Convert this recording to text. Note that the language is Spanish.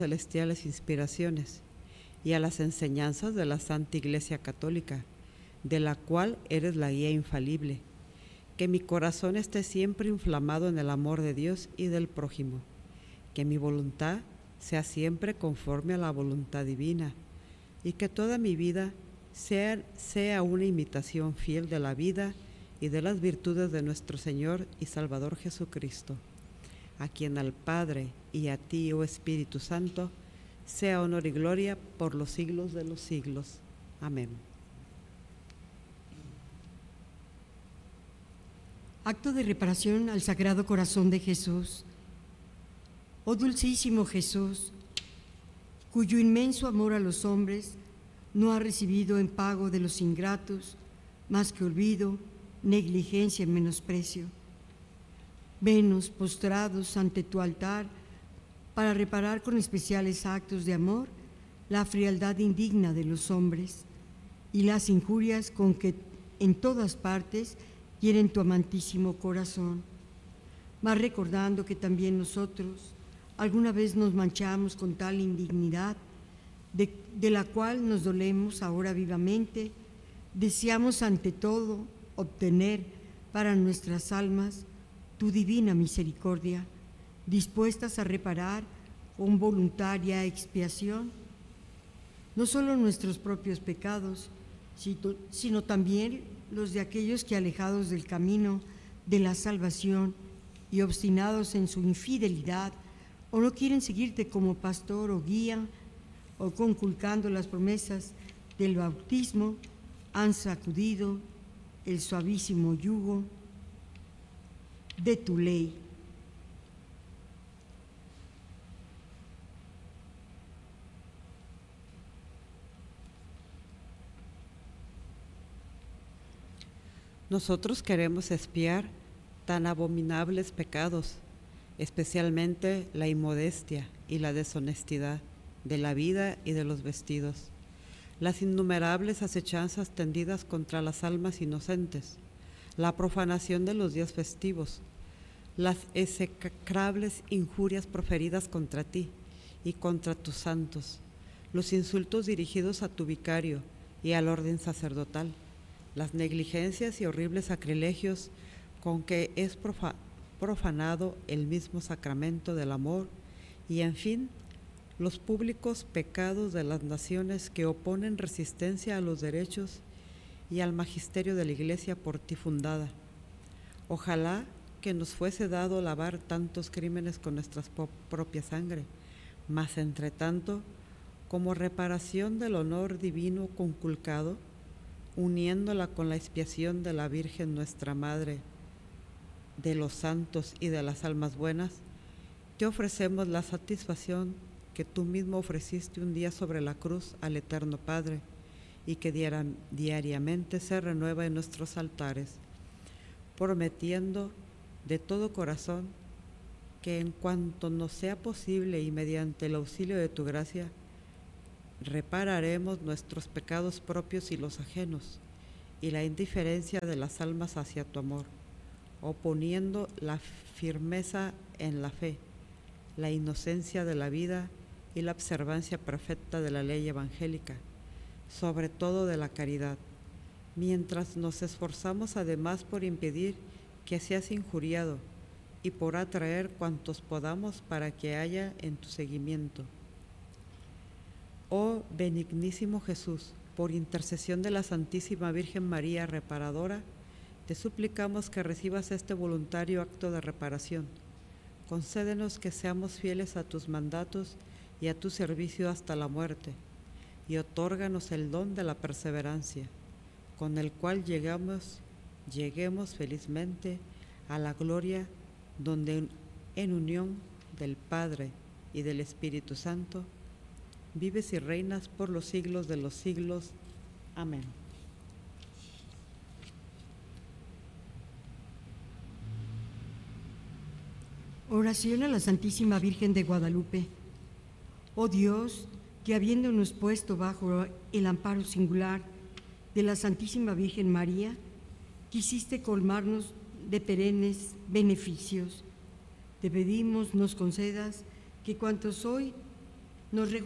celestiales inspiraciones y a las enseñanzas de la Santa Iglesia Católica, de la cual eres la guía infalible. Que mi corazón esté siempre inflamado en el amor de Dios y del prójimo. Que mi voluntad sea siempre conforme a la voluntad divina y que toda mi vida sea una imitación fiel de la vida y de las virtudes de nuestro Señor y Salvador Jesucristo, a quien al Padre y a ti, oh Espíritu Santo, sea honor y gloria por los siglos de los siglos. Amén. Acto de reparación al Sagrado Corazón de Jesús. Oh dulcísimo Jesús, cuyo inmenso amor a los hombres no ha recibido en pago de los ingratos más que olvido, negligencia y menosprecio. Venos postrados ante tu altar para reparar con especiales actos de amor la frialdad indigna de los hombres y las injurias con que en todas partes hieren tu amantísimo corazón. Mas recordando que también nosotros alguna vez nos manchamos con tal indignidad, de la cual nos dolemos ahora vivamente, deseamos ante todo obtener para nuestras almas tu divina misericordia, dispuestas a reparar con voluntaria expiación no solo nuestros propios pecados, sino también los de aquellos que, alejados del camino de la salvación y obstinados en su infidelidad, o no quieren seguirte como pastor o guía, o conculcando las promesas del bautismo, han sacudido el suavísimo yugo de tu ley. Nosotros queremos expiar tan abominables pecados, especialmente la inmodestia y la deshonestidad de la vida y de los vestidos, las innumerables acechanzas tendidas contra las almas inocentes, la profanación de los días festivos, las execrables injurias proferidas contra ti y contra tus santos, los insultos dirigidos a tu vicario y al orden sacerdotal, las negligencias y horribles sacrilegios con que es profanado el mismo sacramento del amor y, en fin, los públicos pecados de las naciones que oponen resistencia a los derechos y al magisterio de la Iglesia por ti fundada. Ojalá que nos fuese dado lavar tantos crímenes con nuestra propia sangre, mas entre tanto, como reparación del honor divino conculcado, uniéndola con la expiación de la Virgen nuestra Madre, de los santos y de las almas buenas, te ofrecemos la satisfacción que tú mismo ofreciste un día sobre la cruz al Eterno Padre y que diariamente se renueva en nuestros altares, prometiendo de todo corazón que en cuanto nos sea posible y mediante el auxilio de tu gracia, repararemos nuestros pecados propios y los ajenos, y la indiferencia de las almas hacia tu amor, oponiendo la firmeza en la fe, la inocencia de la vida y la observancia perfecta de la ley evangélica, sobre todo de la caridad, mientras nos esforzamos además por impedir que seas injuriado y por atraer cuantos podamos para que haya en tu seguimiento. Oh benignísimo Jesús, por intercesión de la Santísima Virgen María Reparadora, te suplicamos que recibas este voluntario acto de reparación. Concédenos que seamos fieles a tus mandatos y a tu servicio hasta la muerte, y otórganos el don de la perseverancia, con el cual lleguemos felizmente a la gloria donde en unión del Padre y del Espíritu Santo vives y reinas por los siglos de los siglos. Amén. Oración a la Santísima Virgen de Guadalupe. Oh Dios, que habiéndonos puesto bajo el amparo singular de la Santísima Virgen María, quisiste colmarnos de perennes beneficios. Te pedimos nos concedas que cuantos hoy nos